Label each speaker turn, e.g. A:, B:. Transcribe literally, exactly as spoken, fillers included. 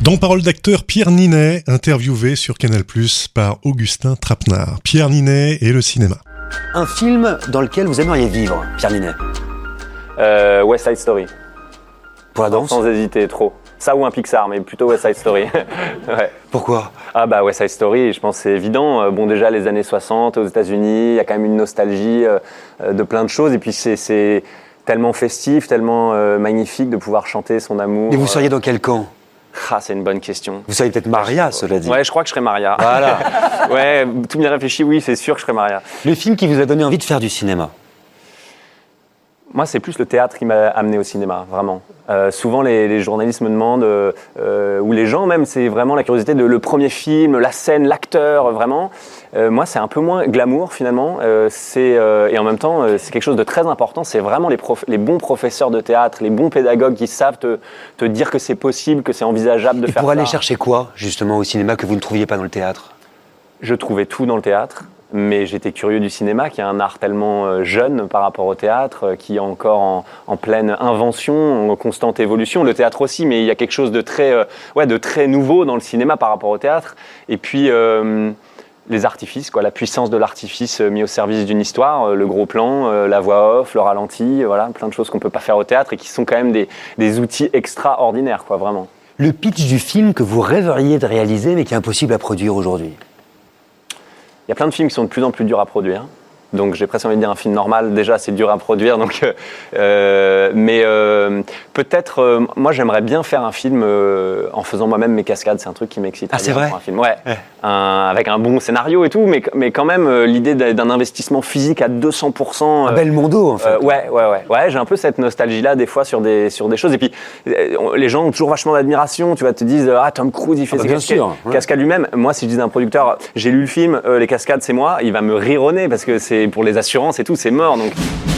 A: Dans Parole d'acteur, Pierre Ninet, interviewé sur Canal plus, par Augustin Trapenard. Pierre Ninet et le cinéma.
B: Un film dans lequel vous aimeriez vivre, Pierre Ninet?
C: euh, West Side Story.
B: Pour la danse?
C: Sans hésiter trop. Ça ou un Pixar, mais plutôt West Side Story. Ouais.
B: Pourquoi?
C: Ah bah West Side Story, je pense que c'est évident. Bon, déjà les années soixante aux États-Unis, il y a quand même une nostalgie euh, de plein de choses. Et puis c'est, c'est tellement festif, tellement euh, magnifique de pouvoir chanter son amour.
B: Et vous seriez dans quel camp?
C: Ah, c'est une bonne question.
B: Vous seriez peut-être Maria, cela dit.
C: Ouais, je crois que je serais Maria.
B: Voilà.
C: Ouais, tout bien réfléchi, oui, c'est sûr que je serais Maria.
B: Le film qui vous a donné envie de faire du cinéma?
C: Moi, c'est plus le théâtre qui m'a amené au cinéma, vraiment. Euh, souvent, les, les journalistes me demandent, euh, ou les gens même, c'est vraiment la curiosité de le premier film, la scène, l'acteur, vraiment. Euh, moi, c'est un peu moins glamour, finalement. Euh, c'est, euh, et en même temps, euh, c'est quelque chose de très important. C'est vraiment les, prof, les bons professeurs de théâtre, les bons pédagogues qui savent te, te dire que c'est possible, que c'est envisageable de
B: et
C: faire ça.
B: Et pour aller chercher quoi, justement, au cinéma, que vous ne trouviez pas dans le théâtre?
C: Je trouvais tout dans le théâtre. Mais j'étais curieux du cinéma, qui est un art tellement jeune par rapport au théâtre, qui est encore en, en pleine invention, en constante évolution. Le théâtre aussi, mais il y a quelque chose de très, euh, ouais, de très nouveau dans le cinéma par rapport au théâtre. Et puis, euh, les artifices, quoi, la puissance de l'artifice mis au service d'une histoire, le gros plan, euh, la voix off, le ralenti, voilà, plein de choses qu'on ne peut pas faire au théâtre et qui sont quand même des, des outils extraordinaires, quoi, vraiment.
B: Le pitch du film que vous rêveriez de réaliser, mais qui est impossible à produire aujourd'hui?
C: Il y a plein de films qui sont de plus en plus durs à produire. Donc j'ai presque envie de dire un film normal, déjà c'est dur à produire. Donc, euh, mais euh, peut-être, euh, moi j'aimerais bien faire un film euh, en faisant moi-même mes cascades. C'est un truc qui m'excite.
B: Ah, c'est vrai?
C: Un film. Ouais, ouais. Un, avec un bon scénario et tout, mais, mais quand même euh, l'idée d'un investissement physique à deux cents pour cent.
B: Euh, un Belmondo en fait.
C: Euh, ouais, ouais, ouais. Ouais, j'ai un peu cette nostalgie-là des fois sur des, sur des choses. Et puis euh, les gens ont toujours vachement d'admiration. Tu vois, te disent ah Tom Cruise il fait
B: ah,
C: ses
B: bah,
C: cascades,
B: sûr, ouais.
C: cascades lui-même. Moi si je dis à un producteur j'ai lu le film, euh, les cascades c'est moi, il va me rironner parce que c'est pour les assurances et tout, c'est mort. Donc